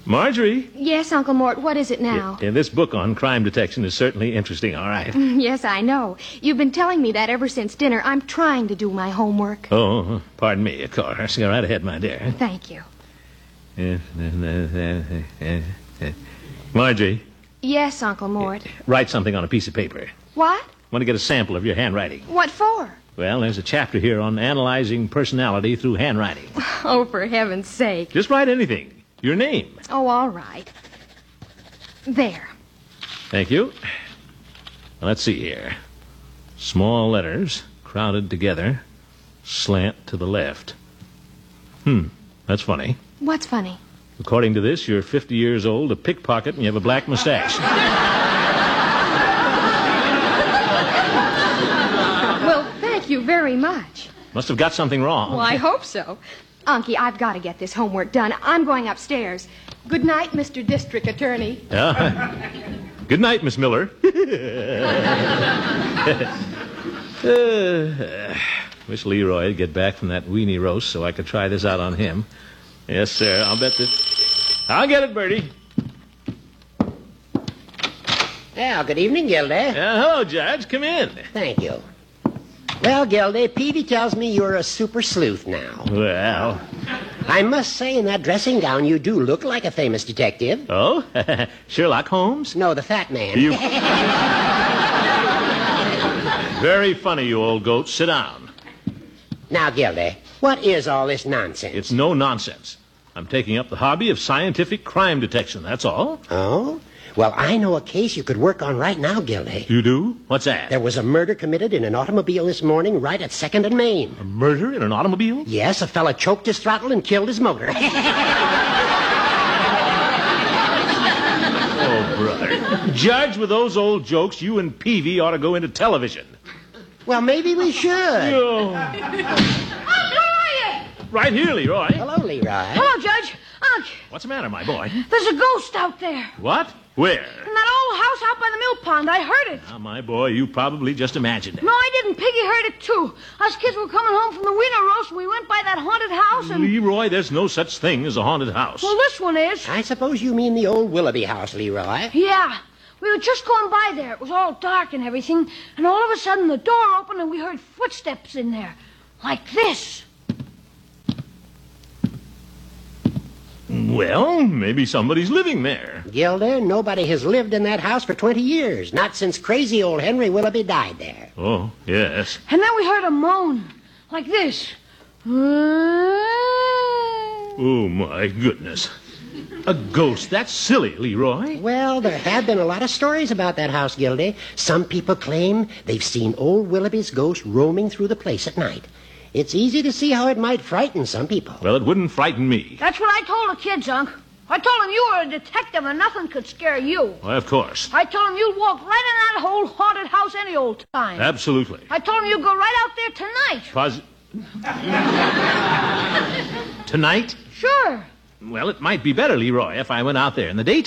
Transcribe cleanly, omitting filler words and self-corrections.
Marjorie. Yes, Uncle Mort, what is it now? This book on crime detection is certainly interesting, all right. Yes, I know. You've been telling me that ever since dinner. I'm trying to do my homework. Oh, pardon me, of course. Go right ahead, my dear. Thank you. Marjorie. Yes, Uncle Mort. Write something on a piece of paper. What? Want to get a sample of your handwriting. What for? Well, there's a chapter here on analyzing personality through handwriting. Oh, for heaven's sake. Just write anything. Your name. Oh, all right. There. Thank you. Now, let's see here. Small letters, crowded together, slant to the left. That's funny. What's funny? According to this, you're 50 years old, a pickpocket, and you have a black mustache. Well, thank you very much. Must have got something wrong. Well, I hope so. Unky, I've got to get this homework done. I'm going upstairs. Good night, Mr. District Attorney. Good night, Miss Miller. Wish Leroy would get back from that weenie roast so I could try this out on him. Yes, sir. I'll bet that... I'll get it, Bertie. Well, good evening, Gildy. Hello, Judge. Come in. Thank you. Well, Gildy, Peavy tells me you're a super sleuth now. Well... I must say, in that dressing gown, you do look like a famous detective. Oh? Sherlock Holmes? No, the fat man. You... Very funny, you old goat. Sit down. Now, Gildy, what is all this nonsense? It's no nonsense. I'm taking up the hobby of scientific crime detection, that's all. Oh? Well, I know a case you could work on right now, Gildy. You do? What's that? There was a murder committed in an automobile this morning right at 2nd and Main. A murder in an automobile? Yes, a fella choked his throttle and killed his motor. Oh, brother. Judge, with those old jokes, you and Peavy ought to go into television. Well, maybe we should. Oh. Unc, where are you? Right here, Leroy. Hello, Leroy. Hello, Judge. Unc, What's the matter, my boy? there's a ghost out there. What? Where? In that old house out by the mill pond. I heard it. Now, my boy, you probably just imagined it. No, I didn't. Piggy heard it, too. Us kids were coming home from the wiener roast, and we went by that haunted house, and... Leroy, there's no such thing as a haunted house. Well, this one is. I suppose you mean the old Willoughby house, Leroy. Yeah. We were just going by there. It was all dark and everything, and all of a sudden the door opened, and we heard footsteps in there. Like this. Well, maybe somebody's living there. Gilda, nobody has lived in that house for 20 years. Not since crazy old Henry Willoughby died there. Oh, yes. And then we heard a moan. Like this. Oh, my goodness. A ghost. That's silly, Leroy. Well, there have been a lot of stories about that house, Gildy. Some people claim they've seen old Willoughby's ghost roaming through the place at night. It's easy to see how it might frighten some people. Well, it wouldn't frighten me. That's what I told the kids, Unc. I told them you were a detective and nothing could scare you. Why, of course. I told them you'd walk right in that old haunted house any old time. Absolutely. I told them you'd go right out there tonight. Tonight? Sure. Well, it might be better, Leroy, if I went out there in the daytime.